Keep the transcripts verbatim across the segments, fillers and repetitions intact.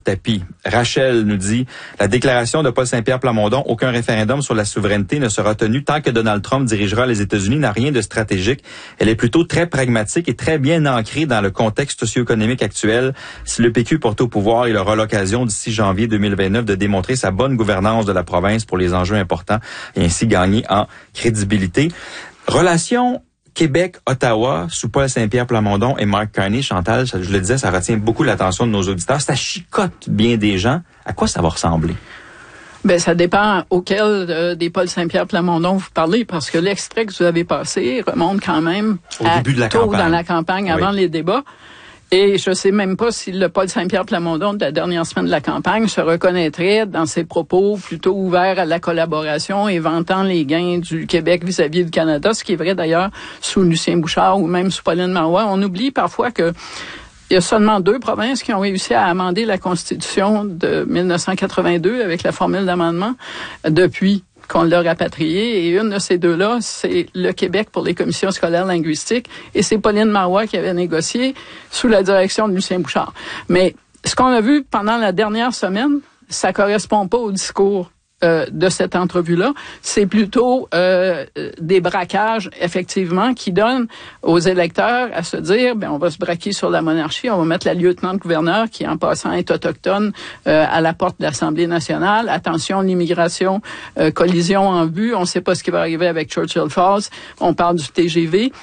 Tapis. Rachel nous dit, la déclaration de Paul Saint-Pierre Plamondon, aucun référendum sur la souveraineté ne sera tenu tant que Donald Trump dirigera les États-Unis, n'a rien de stratégique. Elle est plutôt très pragmatique et très bien ancrée dans le contexte socio-économique actuel. Si le P Q porte au pouvoir, il aura l'occasion d'ici janvier deux mille vingt-neuf de démontrer sa bonne gouvernance de la province pour les enjeux importants et ainsi gagner en crédibilité. Relation Québec-Ottawa, sous Paul Saint-Pierre Plamondon et Mark Carney, Chantal, je le disais, ça retient beaucoup l'attention de nos auditeurs. Ça chicote bien des gens. À quoi ça va ressembler? Ben, ça dépend auquel euh, des Paul Saint-Pierre Plamondon vous parlez, parce que l'extrait que vous avez passé remonte quand même au à début de la tôt campagne. dans la campagne, avant oui. les débats. Et je sais même pas si le Paul Saint-Pierre Plamondon de la dernière semaine de la campagne se reconnaîtrait dans ses propos plutôt ouverts à la collaboration et vantant les gains du Québec vis-à-vis du Canada, ce qui est vrai d'ailleurs sous Lucien Bouchard ou même sous Pauline Marois. On oublie parfois que il y a seulement deux provinces qui ont réussi à amender la Constitution de mille neuf cent quatre-vingt-deux avec la formule d'amendement depuis qu'on l'a rapatrié, et une de ces deux-là, c'est le Québec pour les commissions scolaires linguistiques, et c'est Pauline Marois qui avait négocié sous la direction de Lucien Bouchard. Mais ce qu'on a vu pendant la dernière semaine, ça correspond pas au discours euh, de cette entrevue-là. C'est plutôt euh, des braquages, effectivement, qui donnent aux électeurs à se dire, ben on va se braquer sur la monarchie, on va mettre la lieutenant-gouverneur, qui en passant est autochtone, euh, à la porte de l'Assemblée nationale. Attention, l'immigration, euh, collision en vue, on ne sait pas ce qui va arriver avec Churchill Falls, on parle du T G V.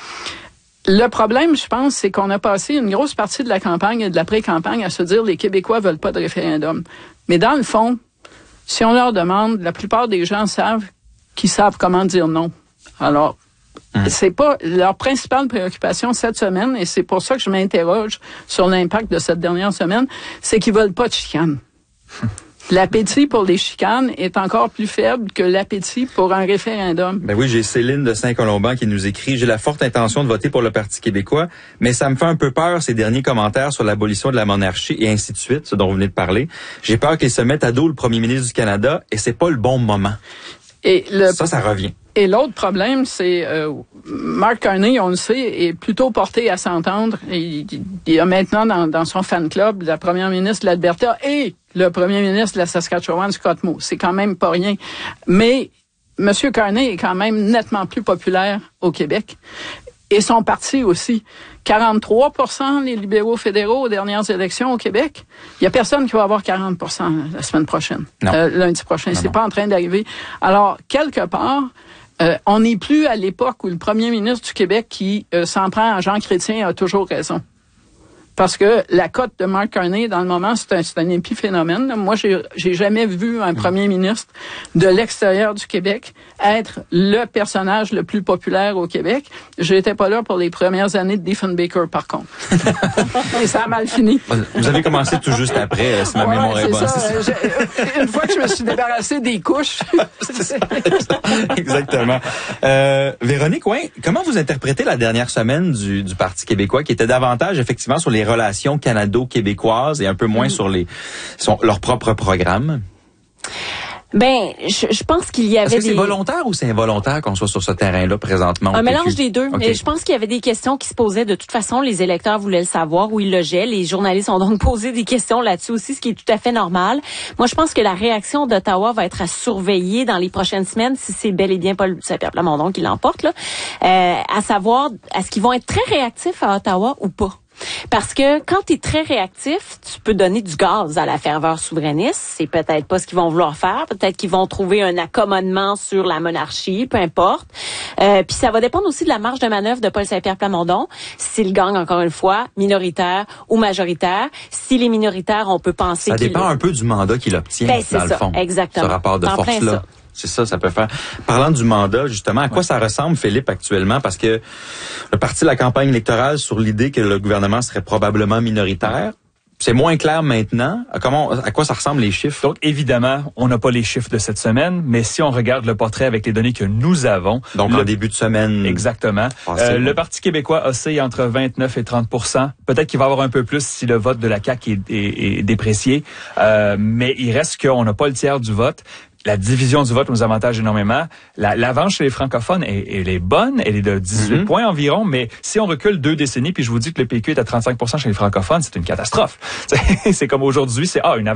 Le problème, je pense, c'est qu'on a passé une grosse partie de la campagne et de l'après-campagne à se dire les Québécois veulent pas de référendum. Mais dans le fond, si on leur demande, la plupart des gens savent qu'ils savent comment dire non. Alors, mmh. c'est pas leur principale préoccupation cette semaine, et c'est pour ça que je m'interroge sur l'impact de cette dernière semaine, c'est qu'ils veulent pas de chicane. L'appétit pour les chicanes est encore plus faible que l'appétit pour un référendum. Ben oui, j'ai Céline de Saint-Colomban qui nous écrit « J'ai la forte intention de voter pour le Parti québécois, mais ça me fait un peu peur ces derniers commentaires sur l'abolition de la monarchie et ainsi de suite, ce dont vous venez de parler. J'ai peur qu'ils se mettent à dos le premier ministre du Canada et c'est pas le bon moment. » Et le... Ça, ça revient. Et l'autre problème, c'est euh, Mark Carney, on le sait, est plutôt porté à s'entendre. Il, il y a maintenant dans, dans son fan club la première ministre de l'Alberta et le premier ministre de la Saskatchewan, Scott Moe. C'est quand même pas rien. Mais M. Carney est quand même nettement plus populaire au Québec. Et son parti aussi. quarante-trois pour cent les libéraux fédéraux aux dernières élections au Québec. Il y a personne qui va avoir quarante pour cent la semaine prochaine, euh, lundi prochain. Non, C'est non. pas en train d'arriver. Alors, quelque part, euh, on n'est plus à l'époque où le premier ministre du Québec qui euh, s'en prend à Jean Chrétien a toujours raison. Parce que la cote de Mark Carney, dans le moment, c'est un, c'est un épiphénomène. Moi, j'ai, j'ai jamais vu un premier ministre de l'extérieur du Québec être le personnage le plus populaire au Québec. J'étais pas là pour les premières années de Diefenbaker, par contre. Et ça a mal fini. Vous avez commencé tout juste après, si ma ouais, mémoire est bonne. Ça. C'est ça. Une fois que je me suis débarrassé des couches. C'est Exactement. Euh, Véronique, ouais, comment vous interprétez la dernière semaine du, du Parti québécois, qui était davantage, effectivement, sur les relations canado-québécoises et un peu moins mmh. sur les sur leur propre programme? Ben, je, je pense qu'il y avait Est-ce que des... c'est volontaire ou c'est involontaire qu'on soit sur ce terrain-là présentement? Un mélange des deux. Okay. Mais je pense qu'il y avait des questions qui se posaient. De toute façon, les électeurs voulaient le savoir où ils logeaient. Les journalistes ont donc posé des questions là-dessus aussi, ce qui est tout à fait normal. Moi, je pense que la réaction d'Ottawa va être à surveiller dans les prochaines semaines, si c'est bel et bien Paul Saint-Pierre Plamondon qui l'emporte, là, euh, à savoir, est-ce qu'ils vont être très réactifs à Ottawa ou pas? Parce que quand tu es très réactif, tu peux donner du gaz à la ferveur souverainiste. C'est peut-être pas ce qu'ils vont vouloir faire. Peut-être qu'ils vont trouver un accommodement sur la monarchie, peu importe. Euh, puis ça va dépendre aussi de la marge de manœuvre de Paul Saint-Pierre Plamondon. S'il gagne, encore une fois, minoritaire ou majoritaire. Si les minoritaires, on peut penser Ça qu'il... dépend un peu du mandat qu'il obtient, ben, dans ça, le fond. Exactement. Ce rapport de en force-là. C'est ça, ça peut faire. Parlant du mandat, justement, à quoi ouais. ça ressemble, Philippe, actuellement? Parce que le parti de la campagne électorale sur l'idée que le gouvernement serait probablement minoritaire, c'est moins clair maintenant. Comment, à quoi ça ressemble les chiffres? Donc, évidemment, on n'a pas les chiffres de cette semaine, mais si on regarde le portrait avec les données que nous avons... Donc, le... en début de semaine... Exactement. Euh, le Parti québécois oscille entre vingt-neuf et trente pour cent. Peut-être qu'il va y avoir un peu plus si le vote de la C A Q est, est, est déprécié, euh, mais il reste qu'on n'a pas le tiers du vote. La division du vote nous avantage énormément. La, l'avance chez les francophones, elle, elle est bonne, elle est de dix-huit mm-hmm. points environ, mais si on recule deux décennies, puis je vous dis que le P Q est à trente-cinq pour cent chez les francophones, c'est une catastrophe. C'est, c'est comme aujourd'hui, c'est ah une